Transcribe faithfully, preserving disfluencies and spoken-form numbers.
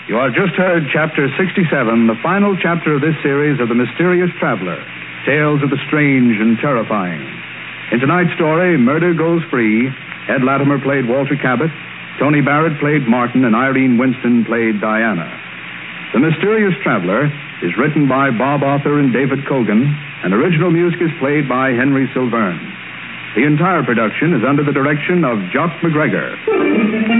You have just heard Chapter sixty-seven, the final chapter of this series of The Mysterious Traveler, Tales of the Strange and Terrifying. In tonight's story, Murder Goes Free, Ed Latimer played Walter Cabot, Tony Barrett played Martin, and Irene Winston played Diana. The Mysterious Traveler is written by Bob Arthur and David Cogan, and original music is played by Henry Silverne. The entire production is under the direction of Jock McGregor.